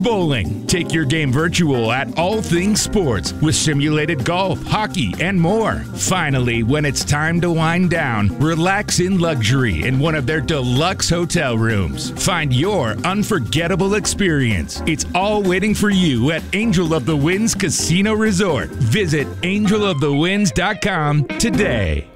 Bowling. Take your game virtual at All Things Sports with simulated golf, hockey, and more. Finally, when it's time to wind down, relax in luxury in one of their deluxe hotel rooms. Find your unforgettable experience. It's all waiting for you at Angel of the Winds Casino Resort. Visit angelofthewinds.com today.